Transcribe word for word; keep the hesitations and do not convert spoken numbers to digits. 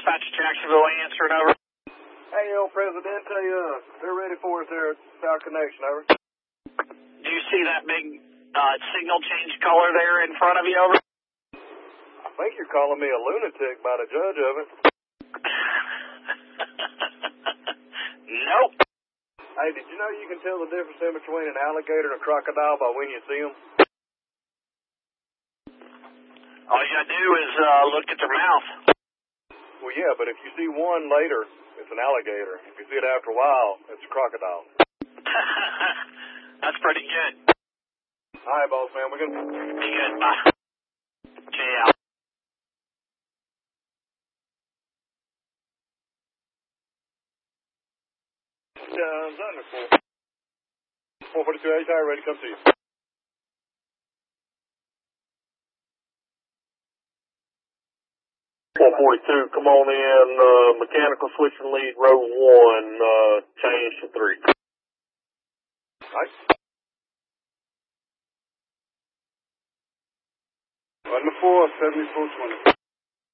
Dispatch Jacksonville answering over. Hey, El Presidente, uh, they're ready for us there at South Connection, over. Do you see that big uh, signal change color there in front of you, over? I think you're calling me a lunatic by the judge of it. Nope. Hey, did you know you can tell the difference in between an alligator and a crocodile by when you see them? All you gotta do is uh, look at their mouth. Well, yeah, but if you see one later, it's an alligator. If you see it after a while, it's a crocodile. That's pretty good. All right, boss man, we're gonna Be good. Bye. Okay, out. Uh, Thunder, four forty-two H, I ready to come to you. four forty-two, come on in, uh, mechanical switching lead, row one, uh, change to three. Alright. One to four, seventy-four twenty.